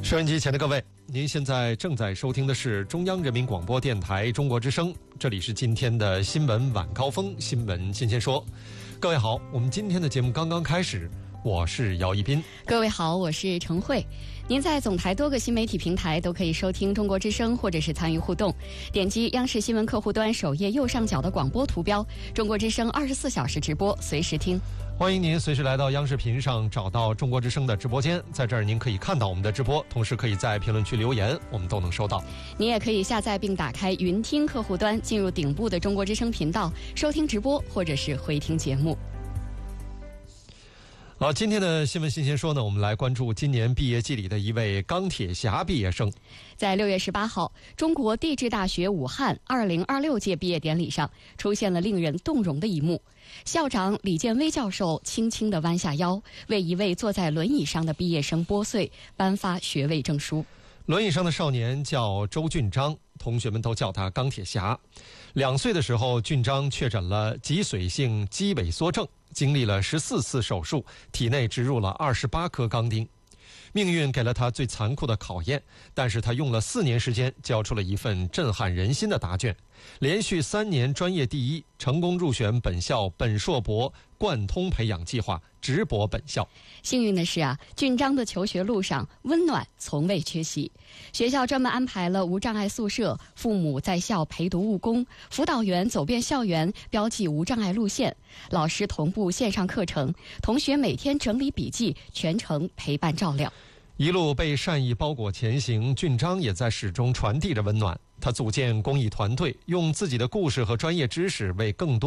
收音机前的各位，您现在正在收听的是中央人民广播电台中国之声，这里是今天的新闻晚高峰，新闻新鲜说。各位好，我们今天的节目刚刚开始，我是姚一斌。 各位好，我是程慧。您在总台多个新媒体平台都可以收听中国之声，或者是参与互动。点击央视新闻客户端首页右上角的广播图标，中国之声24小时直播，随时听。 欢迎您随时来到央视频上找到中国之声的直播间，在这儿您可以看到我们的直播，同时可以在评论区留言，我们都能收到。 你也可以下载并打开云听客户端，进入顶部的中国之声频道，收听直播或者是回听节目。 好，今天的新闻新鲜说呢，我们来关注今年毕业季里的一位钢铁侠毕业生。 在6月18号，中国地质大学武汉2026届毕业典礼上，出现了令人动容的一幕。校长李建威教授轻轻地弯下腰，为一位坐在轮椅上的毕业生拨穗，颁发学位证书。 轮椅上的少年叫周俊章，同学们都叫他钢铁侠。2岁的时候，俊章确诊了脊髓性肌萎缩症，经历了14次手术，体内植入了28颗钢钉。命运给了他最残酷的考验，但是他用了4年时间交出了一份震撼人心的答卷，连续3年专业第一，成功入选本校本硕博贯通培养计划，直博本校。 幸运的是俊章的求学路上温暖从未缺席，学校专门安排了无障碍宿舍，父母在校陪读务工，辅导员走遍校园标记无障碍路线，老师同步线上课程，同学每天整理笔记，全程陪伴照料。 一路被善意包裹前行，俊章也在始终传递着温暖。他组建公益团队，用自己的故事和专业知识为更多